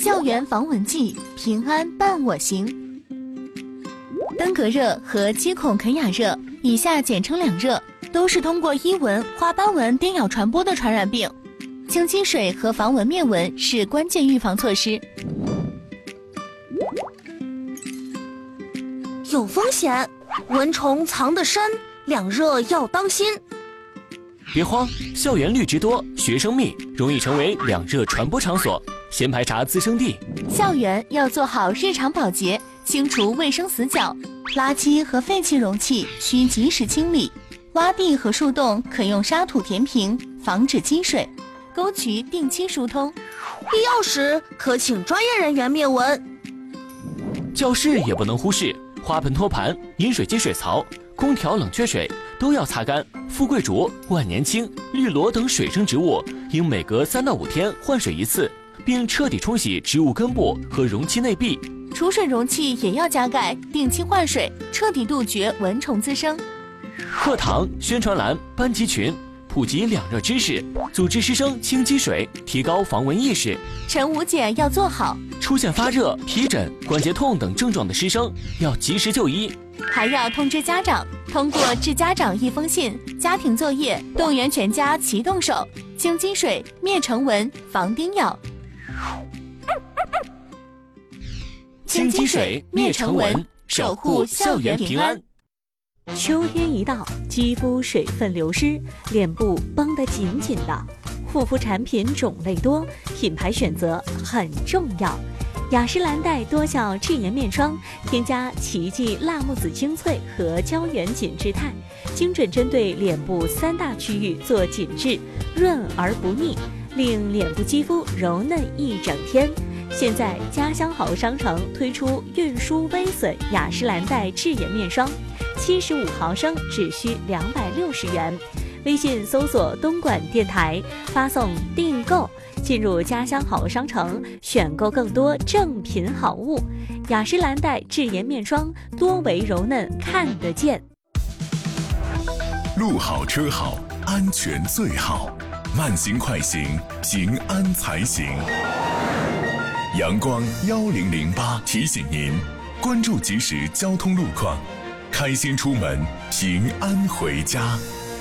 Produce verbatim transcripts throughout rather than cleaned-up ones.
校园防蚊剂，平安伴我行。登革热和肌孔肯雅热，以下简称两热，都是通过伊蚊、花斑蚊叮咬传播的传染病。清积水和防蚊灭蚊是关键预防措施。 有风险，蚊虫藏得深，两热要当心。 别慌，校园绿植多，学生密，容易成为两热传播场所，先排查滋生地。 校园要做好日常保洁，清除卫生死角，垃圾和废弃容器需及时清理。洼地和树洞可用沙土填平，防止积水。沟渠定期疏通， 必要时可请专业人员灭蚊。 教室也不能忽视，花盆托盘、饮水机水槽、空调冷却水都要擦干。富贵竹、万年青、绿萝等水生植物应每隔三到五天换水一次，并彻底冲洗植物根部和容器内壁。 储水容器也要加盖，定期换水，彻底杜绝蚊虫滋生。 课堂、宣传栏、班级群普及两热知识，组织师生清积水，提高防蚊意识。 晨午检要做好， 出现发热、皮疹、关节痛等症状的师生要及时就医， 还要通知家长，通过致家长一封信、家庭作业，动员全家齐动手，清积水、灭尘蚊、防叮咬。 清积水、灭尘蚊，守护校园平安。 秋天一到，肌肤水分流失，脸部绷得紧紧的。护肤产品种类多，品牌选择很重要。雅诗兰黛多效智颜面霜，添加奇迹辣木籽精粹和胶原紧致肽，精准针对脸部三大区域做紧致，润而不腻，令脸部肌肤柔嫩一整天。现在家乡好商城推出运输微损雅诗兰黛智颜面霜，七十五毫升只需两百六十元。微信搜索东莞电台，发送订购，进入家乡好商城，选购更多正品好物。雅诗兰黛智颜面霜，多维柔嫩看得见。 路好车好，安全最好，慢行快行，平安才行。阳光幺零零八提醒您，关注即时交通路况，开心出门，平安回家。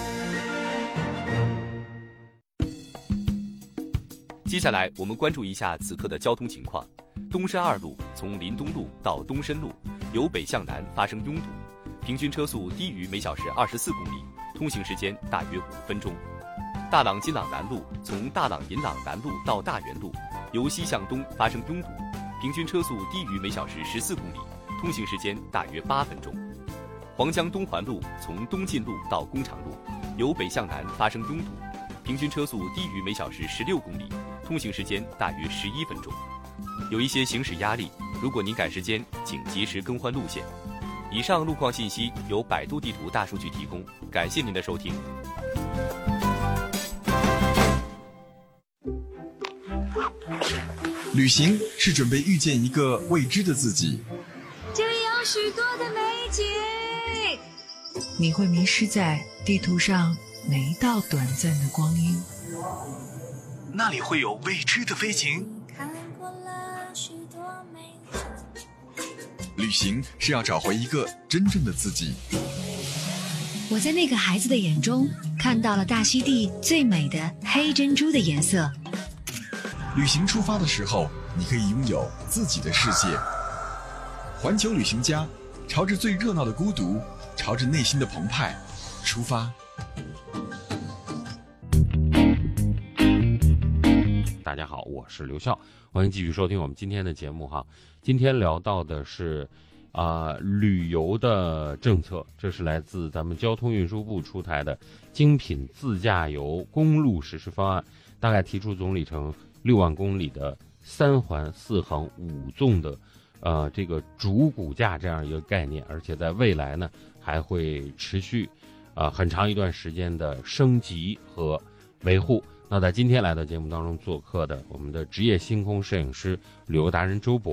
接下来我们关注一下此刻的交通情况。东山二路从林东路到东深路，由北向南发生拥堵，平均车速低于每小时二十四公里，通行时间大约五分钟。大朗金朗南路从大朗银朗南路到大源路，由西向东发生拥堵，平均车速低于每小时十四公里，通行时间大约八分钟。黄江东环路从东进路到工厂路，由北向南发生拥堵，平均车速低于每小时十六公里，通行时间大约十一分钟。有一些行驶压力，如果您赶时间，请及时更换路线。以上路况信息由百度地图大数据提供，感谢您的收听。 旅行是准备遇见一个未知的自己， 这里有许多的美景， 你会迷失在地图上每一道短暂的光阴， 那里会有未知的飞禽。 看过了许多美景， 旅行是要找回一个真正的自己。 我在那个孩子的眼中看到了大溪地最美的黑珍珠的颜色。 旅行出发的时候，你可以拥有自己的世界。环球旅行家，朝着最热闹的孤独，朝着内心的澎湃出发。 大家好，我是刘笑，欢迎继续收听我们今天的节目哈。今天聊到的是啊、呃、旅游的政策，这是来自咱们交通运输部出台的精品自驾游公路实施方案，大概提出总里程六万公里的三环四横五纵的呃这个主骨架这样一个概念，而且在未来呢还会持续啊、呃、很长一段时间的升级和维护。那在今天来到节目当中做客的我们的职业星空摄影师旅游达人周博